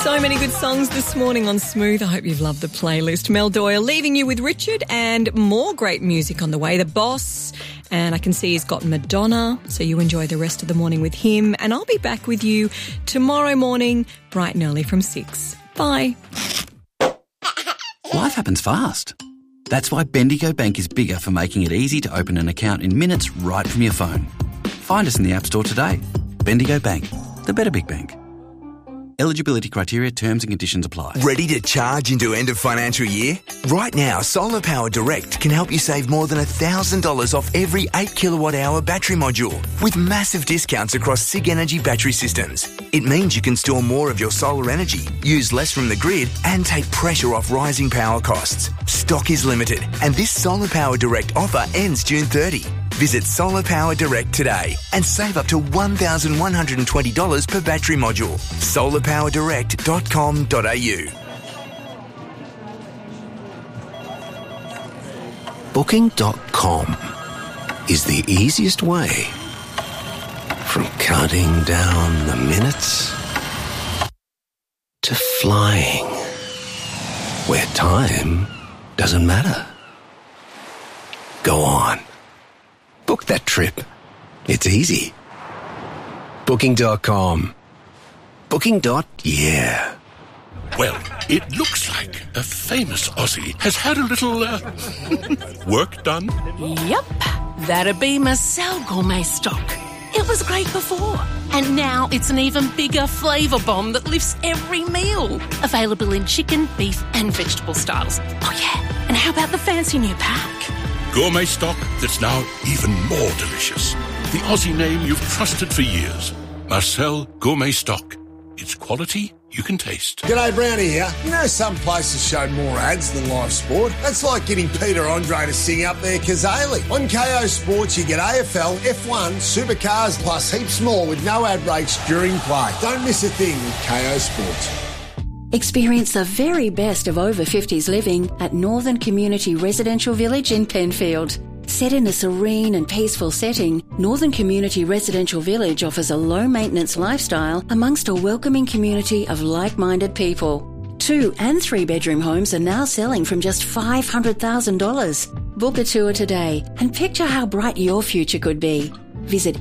So many good songs this morning on Smooth. I hope you've loved the playlist. Mel Doyle leaving you with Richard and more great music on the way. The Boss, and I can see he's got Madonna, so you enjoy the rest of the morning with him. And I'll be back with you tomorrow morning, bright and early from 6. Bye. Life happens fast. That's why Bendigo Bank is bigger for making it easy to open an account in minutes right from your phone. Find us in the App Store today. Bendigo Bank, the better big bank. Eligibility criteria, terms and conditions apply. Ready to charge into end of financial year? Right now, Solar Power Direct can help you save more than $1,000 off every 8 kilowatt hour battery module with massive discounts across SIG Energy battery systems. It means you can store more of your solar energy, use less from the grid and take pressure off rising power costs. Stock is limited and this Solar Power Direct offer ends June 30. Visit Solar Power Direct today and save up to $1,120 per battery module. solarpowerdirect.com.au. Booking.com is the easiest way from counting down the minutes to flying where time doesn't matter. Go on. Book that trip. It's easy. Booking.com. Booking.yeah. Well, it looks like a famous Aussie has had a little, work done. Yep, that'd be Marcel Gourmet Stock. It was great before, and now it's an even bigger flavour bomb that lifts every meal. Available in chicken, beef and vegetable styles. Oh yeah, and how about the fancy new pack? Gourmet stock that's now even more delicious. The Aussie name you've trusted for years. Marcel Gourmet Stock. It's quality you can taste. G'day, Brownie here. You know some places show more ads than live sport? That's like getting Peter Andre to sing up their Kazali. On KO Sports, you get AFL, F1, supercars, plus heaps more with no ad breaks during play. Don't miss a thing with KO Sports. Experience the very best of over 50s living at Northern Community Residential Village in Penfield. Set in a serene and peaceful setting, Northern Community Residential Village offers a low-maintenance lifestyle amongst a welcoming community of like-minded people. 2- and 3-bedroom homes are now selling from just $500,000. Book a tour today and picture how bright your future could be. Visit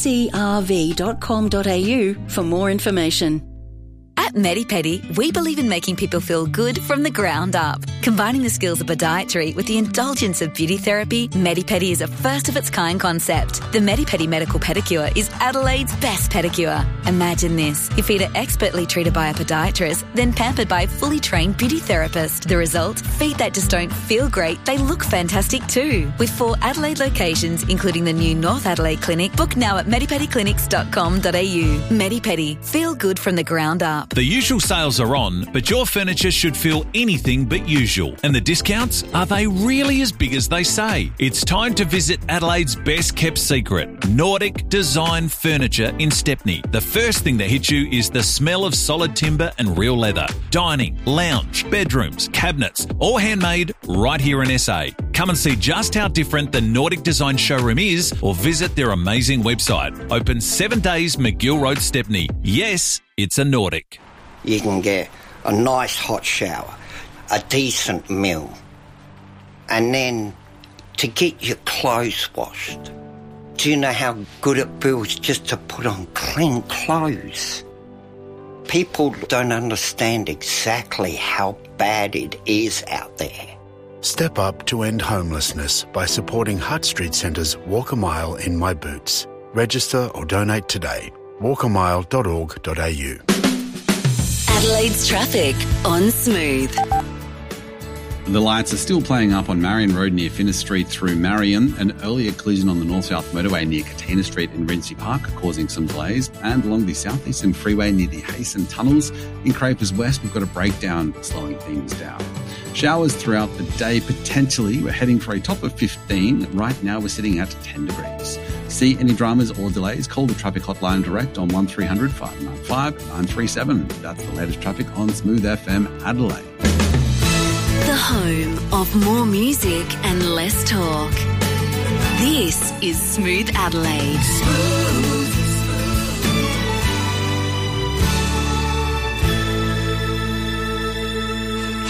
ncrv.com.au for more information. At MediPedi, we believe in making people feel good from the ground up. Combining the skills of podiatry with the indulgence of beauty therapy, MediPedi is a first-of-its-kind concept. The MediPedi Medical Pedicure is Adelaide's best pedicure. Imagine this. Your feet are expertly treated by a podiatrist, then pampered by a fully trained beauty therapist. The result? Feet that just don't feel great, they look fantastic too. With 4 Adelaide locations, including the new North Adelaide Clinic, book now at medipediclinics.com.au. MediPedi. Feel good from the ground up. The usual sales are on, but your furniture should feel anything but usual. And the discounts, are they really as big as they say? It's time to visit Adelaide's best kept secret, Nordic Design Furniture in Stepney. The first thing that hits you is the smell of solid timber and real leather. Dining, lounge, bedrooms, cabinets, all handmade right here in SA. Come and see just how different the Nordic Design showroom is or visit their amazing website. Open 7 days, McGill Road, Stepney. Yes, it's a Nordic. You can get a nice hot shower, a decent meal, and then to get your clothes washed. Do you know how good it feels just to put on clean clothes? People don't understand exactly how bad it is out there. Step up to end homelessness by supporting Hutt Street Centre's Walk a Mile in My Boots. Register or donate today. walkamile.org.au. Adelaide's traffic on Smooth. The lights are still playing up on Marion Road near Finnis Street through Marion. An earlier collision on the north-south motorway near Katina Street in Rincey Park causing some delays. And along the southeastern freeway near the Hasten Tunnels in Crapers West, we've got a breakdown slowing things down. Showers throughout the day, potentially. We're heading for a top of 15. Right now, we're sitting at 10 degrees. See any dramas or delays? Call the traffic hotline direct on 1300 595 937. That's the latest traffic on Smooth FM Adelaide. The home of more music and less talk. This is Smooth Adelaide.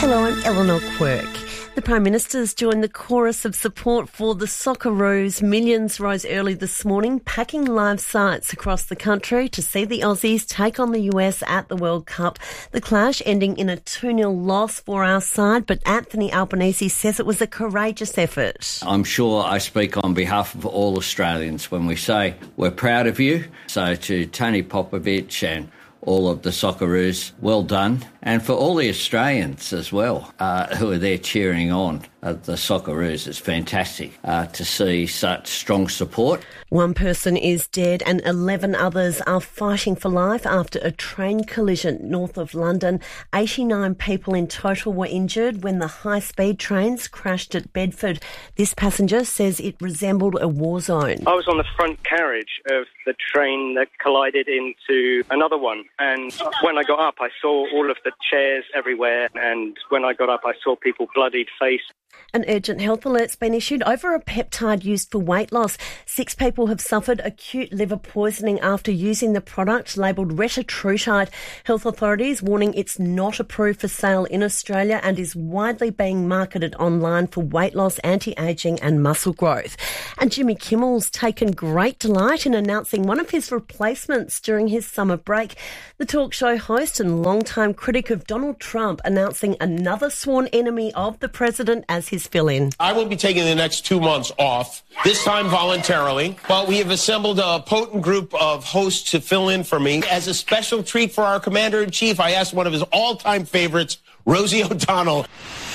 Hello, I'm Eleanor Quirk. The Prime Minister's joined the chorus of support for the Socceroos. Millions rose early this morning, packing live sites across the country to see the Aussies take on the US at the World Cup. The clash ending in a 2-0 loss for our side, but Anthony Albanese says it was a courageous effort. I'm sure I speak on behalf of all Australians when we say we're proud of you. So to Tony Popovic and all of the Socceroos, well done. And for all the Australians as well who are there cheering on the Socceroos, it's fantastic to see such strong support. One person is dead and 11 others are fighting for life after a train collision north of London. 89 people in total were injured when the high-speed trains crashed at Bedford. This passenger says it resembled a war zone. I was on the front carriage of the train that collided into another one, and when I got up I saw all of the chairs everywhere, and when I got up I saw people bloodied face. An urgent health alert's been issued over a peptide used for weight loss. 6 people have suffered acute liver poisoning after using the product labelled retatrutide. Health authorities warning it's not approved for sale in Australia and is widely being marketed online for weight loss, anti-ageing and muscle growth. And Jimmy Kimmel's taken great delight in announcing one of his replacements during his summer break. The talk show host and longtime critic of Donald Trump announcing another sworn enemy of the president as his fill-in. I will be taking the next 2 months off, this time voluntarily, but we have assembled a potent group of hosts to fill in for me. As a special treat for our Commander-in-Chief, I asked one of his all-time favorites, Rosie O'Donnell.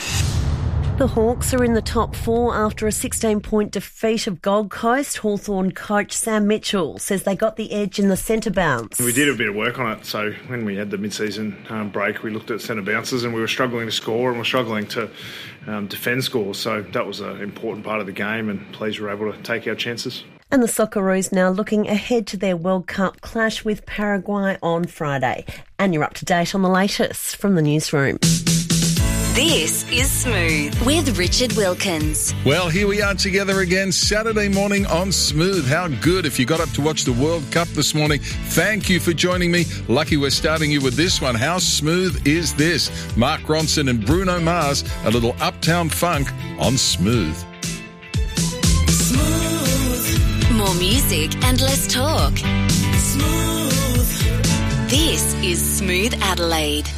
The Hawks are in the top 4 after a 16-point defeat of Gold Coast. Hawthorn coach Sam Mitchell says they got the edge in the centre bounce. We did a bit of work on it, so when we had the mid-season break, we looked at centre bounces and we were struggling to score and we're struggling to defend scores, so that was an important part of the game, and pleased we were able to take our chances. And the Socceroos now looking ahead to their World Cup clash with Paraguay on Friday. And you're up to date on the latest from the newsroom. This is Smooth with Richard Wilkins. Well, here we are together again Saturday morning on Smooth. How good if you got up to watch the World Cup this morning. Thank you for joining me. Lucky we're starting you with this one. How smooth is this? Mark Ronson and Bruno Mars, a little Uptown Funk on Smooth. Smooth. More music and less talk. Smooth. This is Smooth Adelaide.